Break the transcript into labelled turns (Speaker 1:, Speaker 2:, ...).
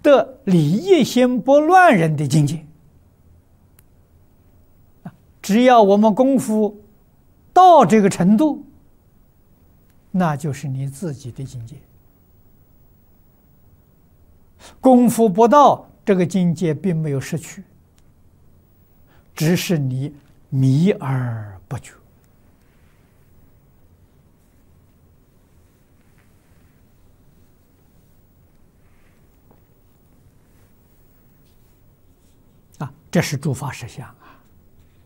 Speaker 1: 得理一心不乱人的境界。只要我们功夫到这个程度，那就是你自己的境界。功夫不到，这个境界并没有失去，只是你迷而不觉。这是诸法实相啊。